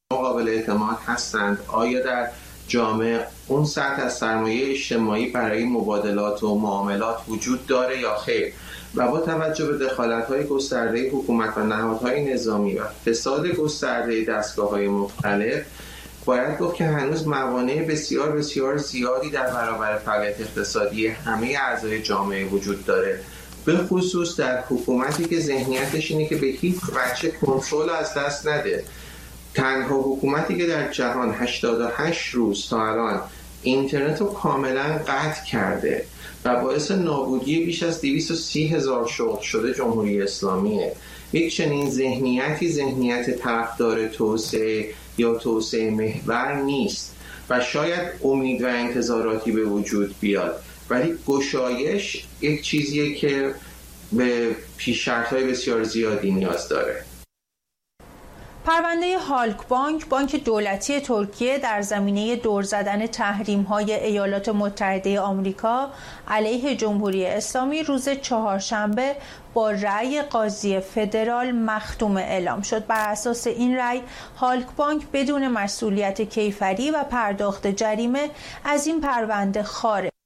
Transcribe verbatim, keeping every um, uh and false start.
قابل اعتماد هستند؟ آیا در جامعه اون سطح از سرمایه اجتماعی برای مبادلات و معاملات وجود داره یا خیر؟ و با توجه به دخالت‌های گسترده حکومت و نهادهای نظامی و فساد گسترده دستگاه‌های مختلف، باید گفت که هنوز موانع بسیار بسیار زیادی در برابر فعالیت اقتصادی همه اعضای جامعه وجود داره، به خصوص در حکومتی که ذهنیتش اینه که به هیچ وجه کنترل از دست نده. تنها حکومتی که در جهان هشتاد و هشت روز تا الان اینترنت رو کاملا قطع کرده و باعث نابودی بیش از دویست و سی هزار شغل شده جمهوری اسلامیه. یک چنین ذهنیتی ذهنیت طرفدار توسعه یا توسعه محور نیست و شاید امید و انتظاراتی به وجود بیاد، ولی گشایش یک چیزیه که به پیش‌شرط‌های بسیار زیادی نیاز داره. پرونده هالک بانک، بانک دولتی ترکیه در زمینه دور زدن تحریم‌های ایالات متحده آمریکا علیه جمهوری اسلامی روز چهارشنبه با رأی قاضی فدرال مختوم اعلام شد. بر اساس این رأی هالک بانک بدون مسئولیت کیفری و پرداخت جریمه از این پرونده خارج